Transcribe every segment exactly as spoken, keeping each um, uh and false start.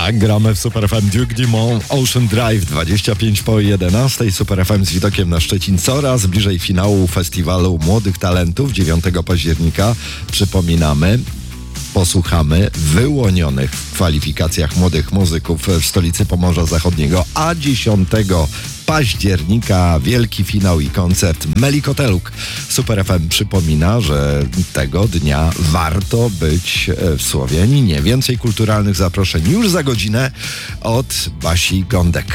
Tak, gramy w Super F M Duke Dumont Ocean Drive, dwadzieścia pięć po jedenastej. Super F M z widokiem na Szczecin, coraz bliżej finału festiwalu Młodych Talentów dziewiątego października. Przypominamy, posłuchamy wyłonionych w kwalifikacjach młodych muzyków w stolicy Pomorza Zachodniego, a dziesiątego października wielki finał i koncert Melikoteluk. Super F M przypomina, że tego dnia warto być w Słowianinie. Więcej kulturalnych zaproszeń już za godzinę od Basi Gądek.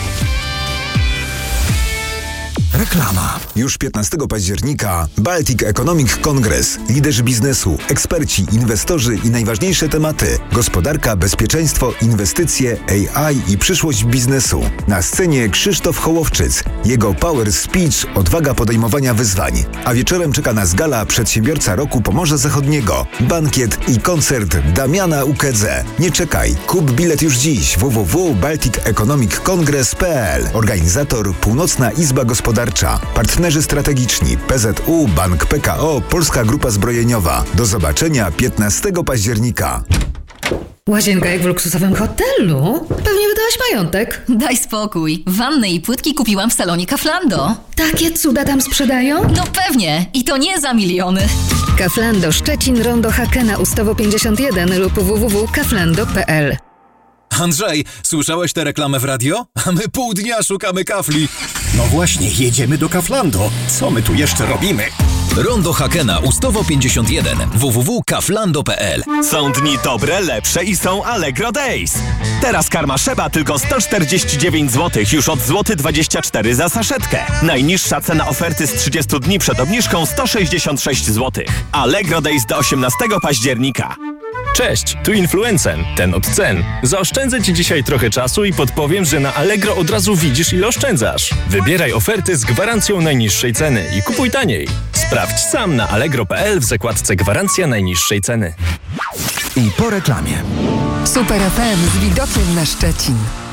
Reklama. Już piętnastego października Baltic Economic Congress. Liderzy biznesu, eksperci, inwestorzy i najważniejsze tematy. Gospodarka, bezpieczeństwo, inwestycje, A I i przyszłość biznesu. Na scenie Krzysztof Hołowczyc. Jego power speech, odwaga podejmowania wyzwań. A wieczorem czeka nas gala Przedsiębiorca Roku Pomorza Zachodniego. Bankiet i koncert Damiana Ukedze. Nie czekaj. Kup bilet już dziś. w w w kropka baltic economic congress kropka p l. Organizator Północna Izba Gospodarcza. Partnerzy strategiczni P Z U, Bank P K O, Polska Grupa Zbrojeniowa. Do zobaczenia piętnastego października. Łazienka jak w luksusowym hotelu? Pewnie wydałaś majątek. Daj spokój. Wannę i płytki kupiłam w salonie Kauflando. Takie cuda tam sprzedają? No pewnie. I to nie za miliony. Kauflando Szczecin, Rondo Hakena, Ustawo pięćdziesiąt jeden lub w w w kropka kauflando kropka p l. Andrzej, słyszałeś tę reklamę w radio? A my pół dnia szukamy kafli. No właśnie, jedziemy do Kauflando. Co my tu jeszcze robimy? Rondo Hakena, Ustawo pięćdziesiąt jeden, w w w kropka kauflando kropka p l. Są dni dobre, lepsze i są Allegro Days. Teraz karma Szeba tylko sto czterdzieści dziewięć złotych, już od złoty dwadzieścia cztery za saszetkę. Najniższa cena oferty z trzydziestu dni przed obniżką sto sześćdziesiąt sześć złotych. Allegro Days do osiemnastego października. Cześć, tu Influencen, ten od cen. Zaoszczędzę Ci dzisiaj trochę czasu i podpowiem, że na Allegro od razu widzisz, ile oszczędzasz. Wybieraj oferty z gwarancją najniższej ceny i kupuj taniej. Sprawdź sam na allegro kropka p l w zakładce Gwarancja najniższej ceny. I po reklamie. Super F M z widokiem na Szczecin.